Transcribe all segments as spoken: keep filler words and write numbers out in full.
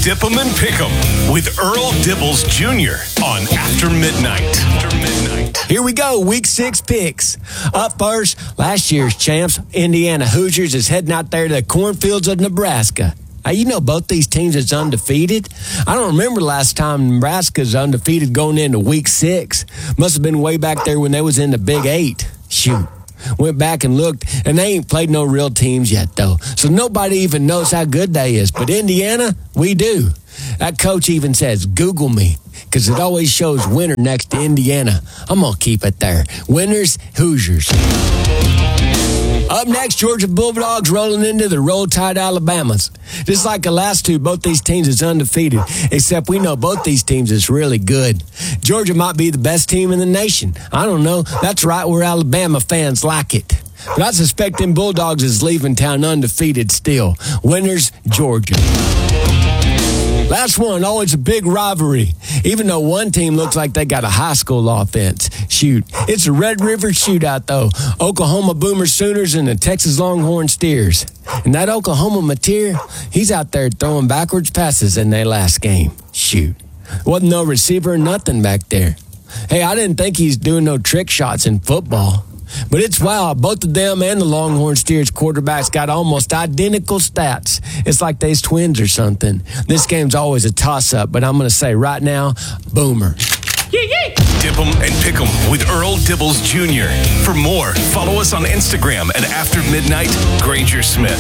Dip 'em and Pick 'em with Earl Dibbles Junior on After Midnight. After Midnight. Here we go, week six picks. Up first, last year's champs, Indiana Hoosiers, is heading out there to the cornfields of Nebraska. Now, you know both these teams is undefeated. I don't remember the last time Nebraska's undefeated going into week six. Must have been way back there when they was in the Big Eight. Shoot. Went back and looked, and they ain't played no real teams yet, though. So nobody even knows how good they is. But Indiana, we do. That coach even says, Google me, because it always shows winner next to Indiana. I'm going to keep it there. Winners, Hoosiers. Up next, Georgia Bulldogs rolling into the Roll Tide Alabamas. Just like the last two, both these teams is undefeated, except we know both these teams is really good. Georgia might be the best team in the nation. I don't know. That's right where Alabama fans like it. But I suspect them Bulldogs is leaving town undefeated still. Winners, Georgia. Last one, always a big rivalry. Even though one team looks like they got a high school offense. Shoot, it's a Red River shootout, though. Oklahoma Boomer Sooners and the Texas Longhorn Steers. And that Oklahoma Mateer, he's out there throwing backwards passes in their last game. Shoot, wasn't no receiver or nothing back there. Hey, I didn't think he's doing no trick shots in football. But it's wild. Both of them and the Longhorn Steers quarterbacks got almost identical stats. It's like they's twins or something. This game's always a toss-up, but I'm going to say right now, Boomer. Dip 'em and Pick 'em with Earl Dibbles Junior For more, follow us on Instagram at After Midnight Granger Smith.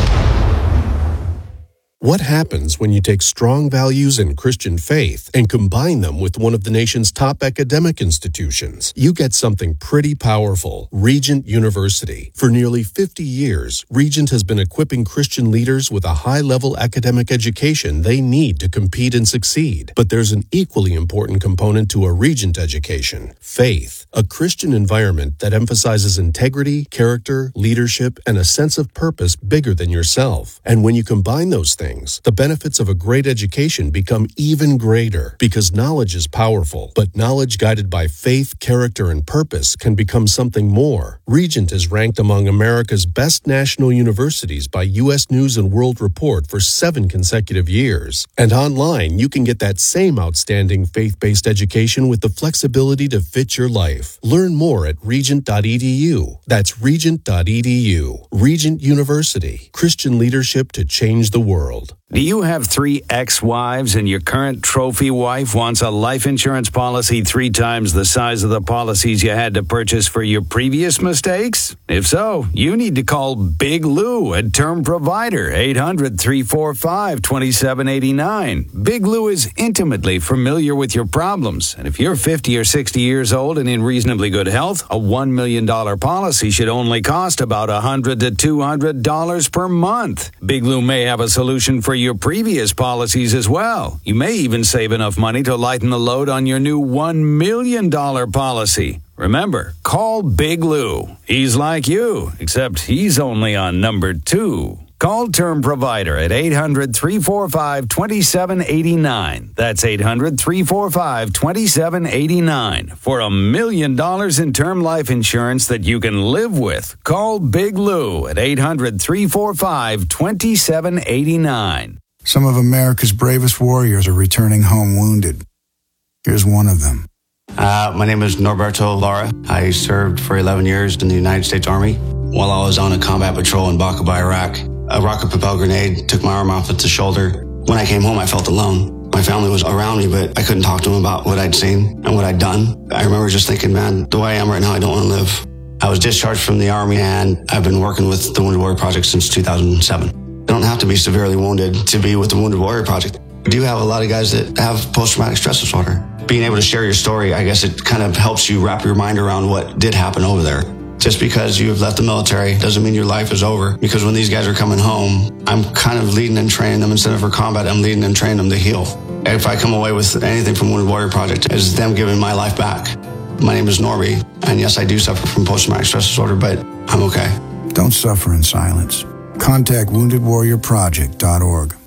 What happens when you take strong values in Christian faith and combine them with one of the nation's top academic institutions? You get something pretty powerful. Regent University. For nearly fifty years, Regent has been equipping Christian leaders with a high-level academic education they need to compete and succeed. But there's an equally important component to a Regent education: faith. A Christian environment that emphasizes integrity, character, leadership, and a sense of purpose bigger than yourself. And when you combine those things, the benefits of a great education become even greater, because knowledge is powerful, but knowledge guided by faith, character, and purpose can become something more. Regent is ranked among America's best national universities by U S News and World Report for seven consecutive years. And online, you can get that same outstanding faith-based education with the flexibility to fit your life. Learn more at regent dot e d u. That's regent dot e d u. Regent University. Christian leadership to change the world. Do you have three ex-wives and your current trophy wife wants a life insurance policy three times the size of the policies you had to purchase for your previous mistakes? If so, you need to call Big Lou at Term Provider, eight hundred, three four five, two seven eight nine. Big Lou is intimately familiar with your problems, and if you're fifty or sixty years old and in reasonably good health, a one million dollars policy should only cost about one hundred to two hundred dollars per month. Big Lou may have a solution for your previous policies as well. You may even save enough money to lighten the load on your new one million dollars policy. Remember, call Big Lou. He's like you, except he's only on number two. Call Term Provider at eight hundred, three four five, two seven eight nine. That's eight hundred, three four five, two seven eight nine. For a million dollars in term life insurance that you can live with, call Big Lou at eight hundred, three four five, two seven eight nine. Some of America's bravest warriors are returning home wounded. Here's one of them. Uh, my name is Norberto Lara. I served for eleven years in the United States Army. While I was on a combat patrol in Baqaba, Iraq, a rocket-propelled grenade took my arm off at the shoulder. When I came home, I felt alone. My family was around me, but I couldn't talk to them about what I'd seen and what I'd done. I remember just thinking, man, the way I am right now, I don't want to live. I was discharged from the Army, and I've been working with the Wounded Warrior Project since two thousand seven. You don't have to be severely wounded to be with the Wounded Warrior Project. We do have a lot of guys that have post-traumatic stress disorder. Being able to share your story, I guess it kind of helps you wrap your mind around what did happen over there. Just because you've left the military doesn't mean your life is over. Because when these guys are coming home, I'm kind of leading and training them. Instead of for combat, I'm leading and training them to heal. If I come away with anything from Wounded Warrior Project, it's them giving my life back. My name is Norby, and yes, I do suffer from post-traumatic stress disorder, but I'm okay. Don't suffer in silence. Contact wounded warrior project dot org.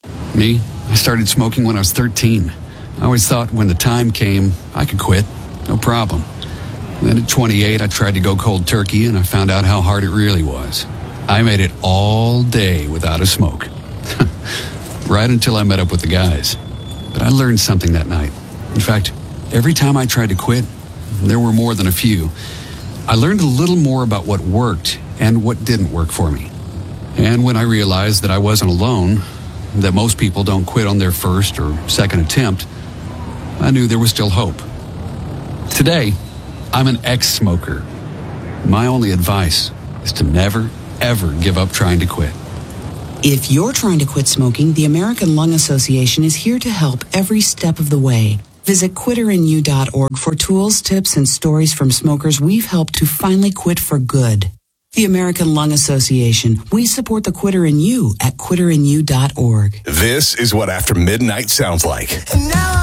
Me? I started smoking when I was thirteen. I always thought when the time came, I could quit. No problem. Then at twenty-eight, I tried to go cold turkey, and I found out how hard it really was. I made it all day without a smoke. right until I met up with the guys. But I learned something that night. In fact, every time I tried to quit, there were more than a few, I learned a little more about what worked and what didn't work for me. And when I realized that I wasn't alone, that most people don't quit on their first or second attempt, I knew there was still hope. Today, I'm an ex-smoker. My only advice is to never, ever give up trying to quit. If you're trying to quit smoking, the American Lung Association is here to help every step of the way. Visit quitter in you dot org for tools, tips, and stories from smokers we've helped to finally quit for good. The American Lung Association. We support the Quitter in You at quitter in you dot org. This is what After Midnight sounds like.